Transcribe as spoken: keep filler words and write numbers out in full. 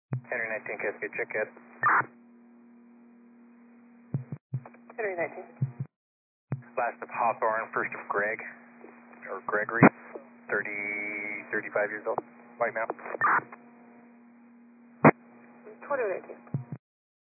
Henry nineteen, Cascade, check it. Henry nineteen. Last of Hawthorne, first of Greg, or Gregory, thirty, thirty-five years old, white male. twenty nineteen.